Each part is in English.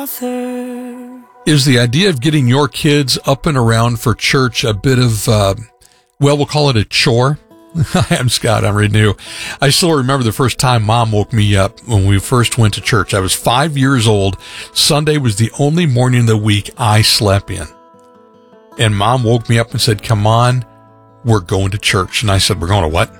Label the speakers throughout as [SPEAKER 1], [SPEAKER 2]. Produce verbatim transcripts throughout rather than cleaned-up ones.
[SPEAKER 1] Is the idea of getting your kids up and around for church a bit of, uh, well, we'll call it a chore? Hi, I'm Scott. I'm Renew. I still remember the first time Mom woke me up when we first went to church. I was five years old. Sunday was the only morning of the week I slept in. And Mom woke me up and said, come on, we're going to church. And I said, we're going to what?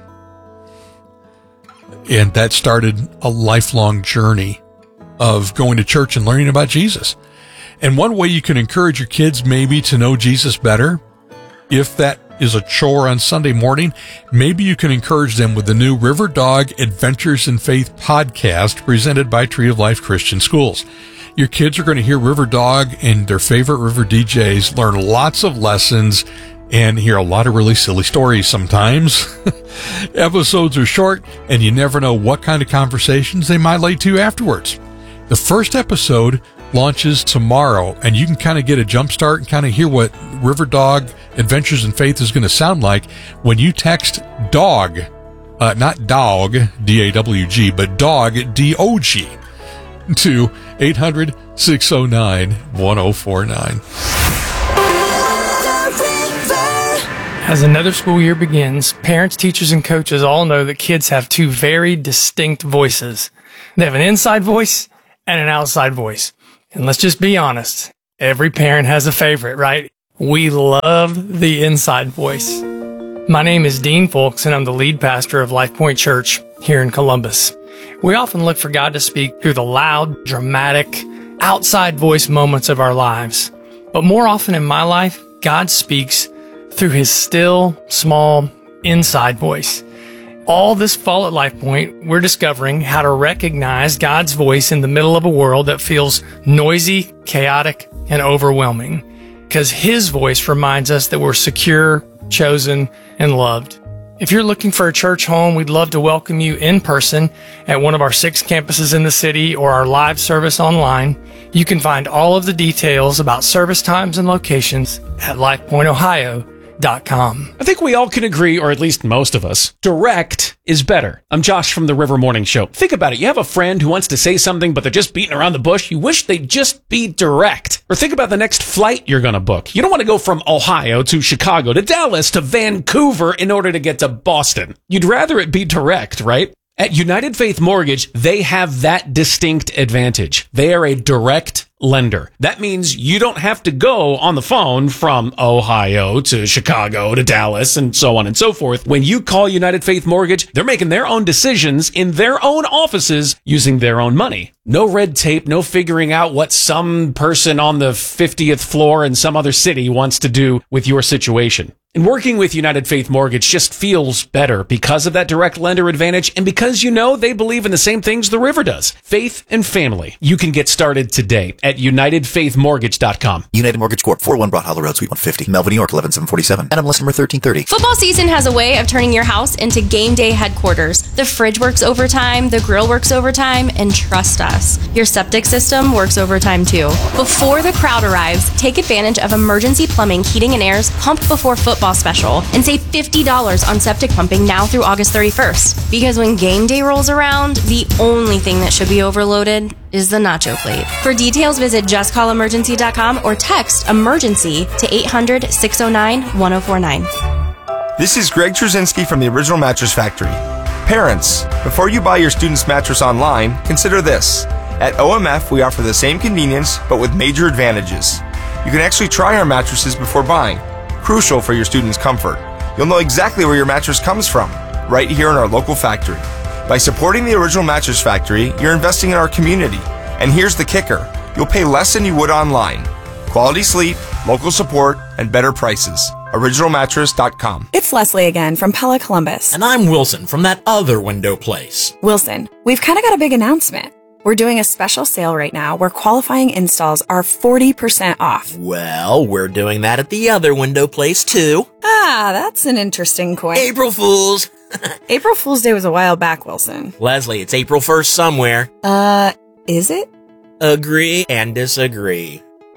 [SPEAKER 1] And that started a lifelong journey of going to church and learning about Jesus. And one way you can encourage your kids maybe to know Jesus better, if that is a chore on Sunday morning, maybe you can encourage them with the new River Dog Adventures in Faith podcast presented by Tree of Life Christian Schools. Your kids are going to hear River Dog and their favorite river D Js learn lots of lessons and hear a lot of really silly stories sometimes. Episodes are short, and you never know what kind of conversations they might lead to afterwards. The first episode launches tomorrow, and you can kind of get a jump start and kind of hear what River Dog Adventures in Faith is going to sound like when you text DOG, uh, not dog, D A W G, but DOG, D O G, to eight hundred, six oh nine, one oh four nine.
[SPEAKER 2] As another school year begins, parents, teachers, and coaches all know that kids have two very distinct voices. They have an inside voice and an outside voice. And let's just be honest, every parent has a favorite, right? We love the inside voice. My name is Dean Folks, and I'm the lead pastor of Life Point Church here in Columbus. We often look for God to speak through the loud, dramatic, outside voice moments of our lives. But more often in my life, God speaks through his still, small, inside voice. All this fall at Life Point, we're discovering how to recognize God's voice in the middle of a world that feels noisy, chaotic, and overwhelming. Because his voice reminds us that we're secure, chosen, and loved. If you're looking for a church home, we'd love to welcome you in person at one of our six campuses in the city or our live service online. You can find all of the details about service times and locations at life point ohio dot com.
[SPEAKER 3] I think we all can agree, or at least most of us, direct is better. I'm Josh from the River Morning Show. Think about it. You have a friend who wants to say something, but they're just beating around the bush. You wish they'd just be direct. Or think about the next flight you're going to book. You don't want to go from Ohio to Chicago to Dallas to Vancouver in order to get to Boston. You'd rather it be direct, right? At United Faith Mortgage, they have that distinct advantage. They are a direct lender. That means you don't have to go on the phone from Ohio to Chicago to Dallas and so on and so forth. When you call United Faith Mortgage, they're making their own decisions in their own offices using their own money. No red tape, no figuring out what some person on the fiftieth floor in some other city wants to do with your situation. And working with United Faith Mortgage just feels better because of that direct lender advantage and because you know they believe in the same things the River does. Faith and family. You can get started today at united faith mortgage dot com.
[SPEAKER 4] United Mortgage Corp, four oh one Broad Hollow Road, Suite one fifty, Melville, New York, eleven seven forty-seven. N M L S number thirteen thirty.
[SPEAKER 5] Football season has a way of turning your house into game day headquarters. The fridge works overtime, the grill works overtime, and trust us, your septic system works overtime too. Before the crowd arrives, take advantage of Emergency Plumbing Heating and Air's Pump Before Football special and save fifty dollars on septic pumping now through August thirty-first. Because when game day rolls around, the only thing that should be overloaded is the nacho plate. For details, visit just call emergency dot com or text emergency to eight hundred, six oh nine, one oh four nine.
[SPEAKER 6] This is Greg Trzynski from the Original Mattress Factory. Parents, before you buy your student's mattress online, consider this. At O M F, we offer the same convenience, but with major advantages. You can actually try our mattresses before buying, crucial for your student's comfort. You'll know exactly where your mattress comes from, right here in our local factory. By supporting the Original Mattress Factory, you're investing in our community. And here's the kicker. You'll pay less than you would online. Quality sleep, local support, and better prices. original mattress dot com.
[SPEAKER 7] It's Leslie again from Pella Columbus.
[SPEAKER 8] And I'm Wilson from that other window place.
[SPEAKER 7] Wilson, we've kind of got a big announcement. We're doing a special sale right now where qualifying installs are forty percent off.
[SPEAKER 8] Well, we're doing that at the other window place too.
[SPEAKER 7] Ah, that's an interesting coin.
[SPEAKER 8] April Fools!
[SPEAKER 7] April Fool's Day was a while back, Wilson.
[SPEAKER 8] Leslie, it's April first somewhere.
[SPEAKER 7] Uh, is it?
[SPEAKER 8] Agree and disagree.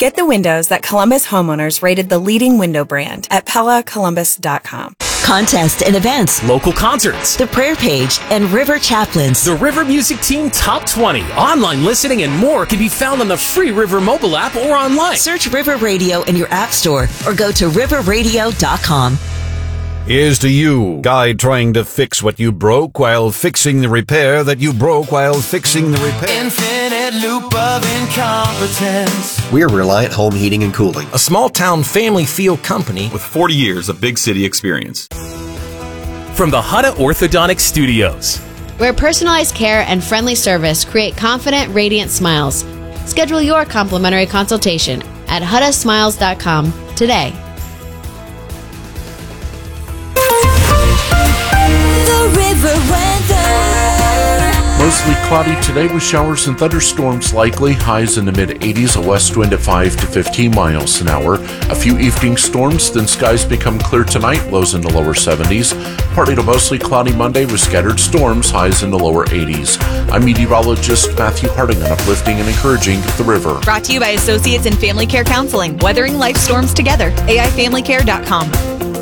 [SPEAKER 7] Get the windows that Columbus homeowners rated the leading window brand at Pella Columbus dot com.
[SPEAKER 9] Contests and events,
[SPEAKER 10] local concerts,
[SPEAKER 9] the prayer page, and River Chaplains.
[SPEAKER 10] The River Music Team Top twenty, online listening, and more can be found on the free River mobile app or online.
[SPEAKER 9] Search River Radio in your app store or go to river radio dot com.
[SPEAKER 11] Here's to you, guy trying to fix what you broke while fixing the repair that you broke while fixing the repair.
[SPEAKER 12] Infinite loop of incompetence.
[SPEAKER 13] We're Reliant Home Heating and Cooling,
[SPEAKER 12] a small-town family feel company
[SPEAKER 14] with forty years of big city experience.
[SPEAKER 10] From the Hutta Orthodontic Studios,
[SPEAKER 15] where personalized care and friendly service create confident, radiant smiles. Schedule your complimentary consultation at hutta smiles dot com today.
[SPEAKER 16] Mostly cloudy today with showers and thunderstorms likely. Highs in the mid eighties, a west wind at five to fifteen miles an hour. A few evening storms, then skies become clear tonight, lows in the lower seventies. Partly to mostly cloudy Monday with scattered storms, highs in the lower eighties. I'm meteorologist Matthew Harding on Uplifting and Encouraging the River.
[SPEAKER 17] Brought to you by Associates in Family Care Counseling, weathering life storms together. A I family care dot com.